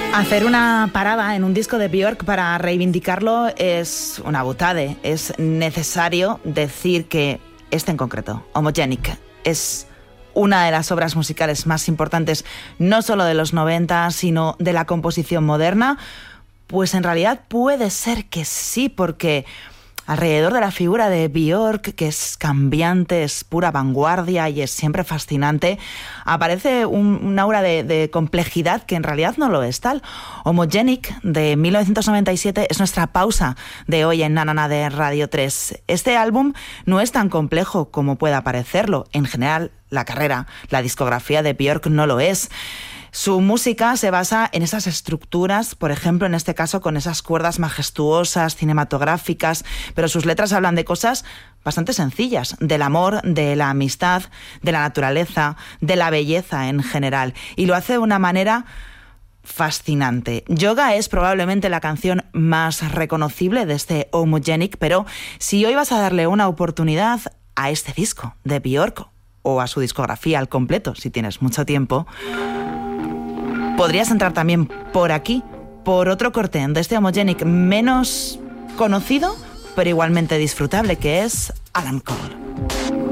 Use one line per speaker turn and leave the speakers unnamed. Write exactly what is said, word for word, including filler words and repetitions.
Hacer una parada en un disco de Björk para reivindicarlo es una butade. Es necesario decir que este en concreto, Homogenic, es una de las obras musicales más importantes no solo de los noventa, sino de la composición moderna. Pues en realidad puede ser que sí, porque alrededor de la figura de Björk, que es cambiante, es pura vanguardia y es siempre fascinante, aparece un, un aura de, de complejidad que en realidad no lo es tal. Homogenic, de mil novecientos noventa y siete, es nuestra pausa de hoy en Na Na Na de Radio tres. Este álbum no es tan complejo como pueda parecerlo. En general, la carrera, la discografía de Björk no lo es. Su música se basa en esas estructuras, por ejemplo, en este caso con esas cuerdas majestuosas, cinematográficas, pero sus letras hablan de cosas bastante sencillas, del amor, de la amistad, de la naturaleza, de la belleza en general, y lo hace de una manera fascinante. Yoga es probablemente la canción más reconocible de este Homogenic, pero si hoy vas a darle una oportunidad a este disco de Björk o a su discografía al completo, si tienes mucho tiempo, podrías entrar también por aquí, por otro corte de este Homogenic menos conocido, pero igualmente disfrutable, que es Alarm Call.